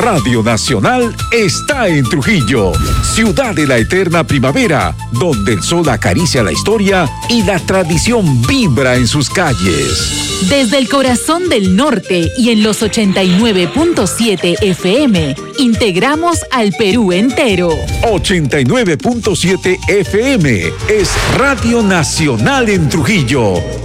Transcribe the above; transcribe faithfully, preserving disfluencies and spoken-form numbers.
Radio Nacional está en Trujillo, ciudad de la eterna primavera, donde el sol acaricia la historia y la tradición vibra en sus calles. Desde el corazón del norte y en los ochenta y nueve punto siete F M, integramos al Perú entero. ochenta y nueve punto siete F M es Radio Nacional en Trujillo.